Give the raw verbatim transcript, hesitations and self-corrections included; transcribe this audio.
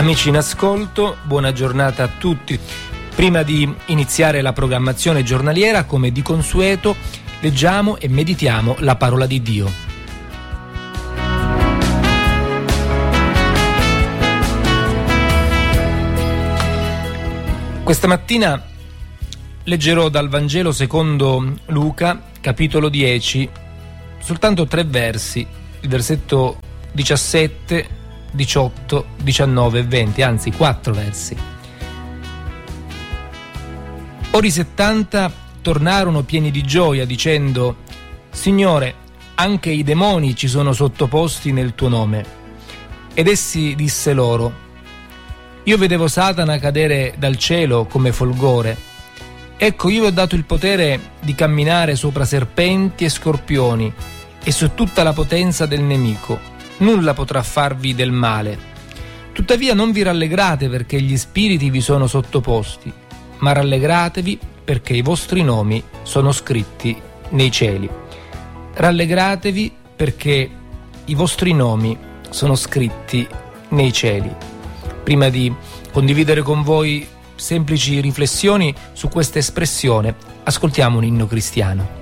Amici in ascolto, buona giornata a tutti. Prima di iniziare la programmazione giornaliera, come di consueto, leggiamo e meditiamo la parola di Dio. Questa mattina leggerò dal Vangelo secondo Luca, capitolo dieci, soltanto tre versi, il versetto diciassette, diciotto, diciannove e venti, anzi quattro versi. Ora i settanta tornarono pieni di gioia dicendo: Signore, anche i demoni ci sono sottoposti nel tuo nome. Ed essi disse loro: Io vedevo Satana cadere dal cielo come folgore. Ecco, io vi ho dato il potere di camminare sopra serpenti e scorpioni e su tutta la potenza del nemico. Nulla potrà farvi del male. Tuttavia non vi rallegrate perché gli spiriti vi sono sottoposti, ma rallegratevi perché i vostri nomi sono scritti nei cieli. Rallegratevi perché i vostri nomi sono scritti nei cieli. Prima di condividere con voi semplici riflessioni su questa espressione, ascoltiamo un inno cristiano.